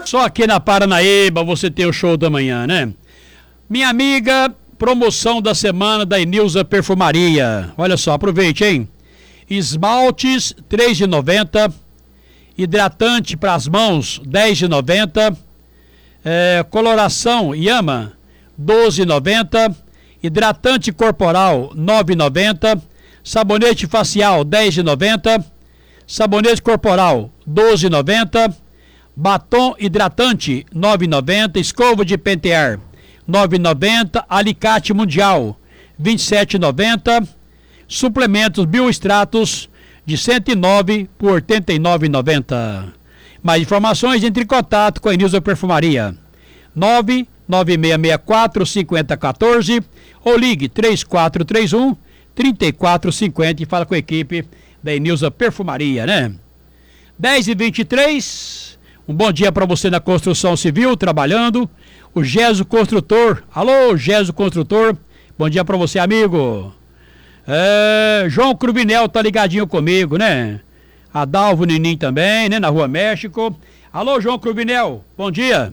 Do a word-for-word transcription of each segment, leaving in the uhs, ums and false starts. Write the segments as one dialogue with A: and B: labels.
A: Só aqui na Paranaíba você tem o show da manhã, né? Minha amiga, promoção da semana da Enilza Perfumaria. Olha só, aproveite, hein? Esmaltes, três reais e noventa centavos. Hidratante para as mãos, dez reais e noventa centavos. É, coloração Yama, doze reais e noventa centavos. Hidratante corporal, nove reais e noventa centavos. Sabonete facial, dez reais e noventa centavos. Sabonete corporal, doze reais e noventa centavos. Batom hidratante, nove reais e noventa centavos. Escova de pentear, nove reais e noventa centavos. Alicate mundial, vinte e sete reais e noventa centavos. Suplementos bioextratos de cento e nove por oitenta e nove reais e noventa centavos. Mais informações, entre em contato com a Enilza Perfumaria. nove nove seis seis quatro cinco zero um quatro ou ligue três quatro três um, três quatro cinco zero e fala com a equipe da Enilza Perfumaria, né? dez e vinte e três, um bom dia para você na construção civil, trabalhando. O Geso Construtor, alô Geso Construtor, bom dia para você, amigo. É, João Cruvinel tá ligadinho comigo, né? Adalvo Ninim também, né? Na Rua México. Alô, João Cruvinel, bom dia.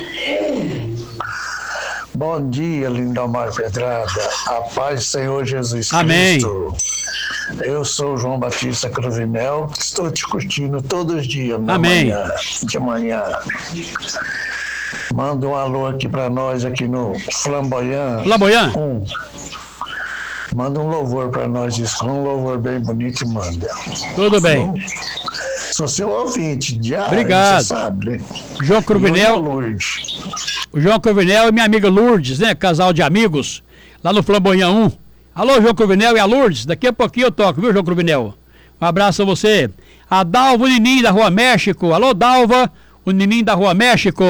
B: Bom dia, Lindomar Pedrada. A paz do Senhor Jesus
A: Amém.
B: Cristo. Eu sou João Batista Cruvinel, estou te curtindo todos os dias, na
A: Amém.
B: manhã, de manhã. Manda um alô aqui para nós, aqui no Flamboyant.
A: Flamboyant?
B: Um. Manda um louvor para nós, isso, um louvor bem bonito e manda.
A: Tudo bem.
B: Sou seu ouvinte, diário,
A: obrigado.
B: você sabe.
A: João Cruvinel. O João Cruvinel e minha amiga Lourdes, né? Casal de amigos, lá no Flamboyant um. Alô, João Cruvinel e a Lourdes, daqui a pouquinho eu toco, viu, João Cruvinel? Um abraço a você. A Dalva, o Ninim da Rua México. Alô, Dalva, o Ninim da Rua México.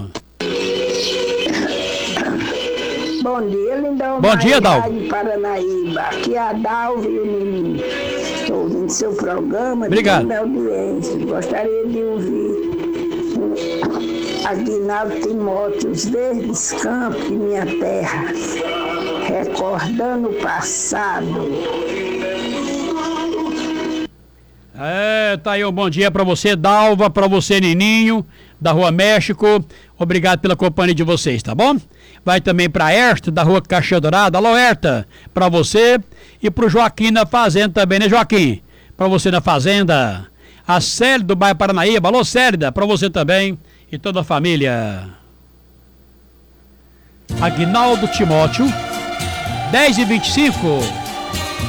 C: Bom dia, Lindão.
A: Bom dia, Dalva.
C: Paranaíba. Aqui é a Dalva e o Ninim. Estou ouvindo seu programa.
A: Obrigado.
C: De audiência. Gostaria de ouvir Aguinaldo Timóteo, Os Verdes Campos de Minha Terra, recordando o passado.
A: É, tá aí um bom dia pra você, Dalva, pra você, Nininho, da Rua México. Obrigado pela companhia de vocês, tá bom? Vai também pra Erta, da Rua Caixinha Dourada. Alô, Erta, pra você. E pro Joaquim na Fazenda também, né, Joaquim? Pra você na Fazenda. A Célida do bairro Paranaíba. Alô, Célida, pra você também. E toda a família. Aguinaldo Timóteo, dez e vinte e cinco.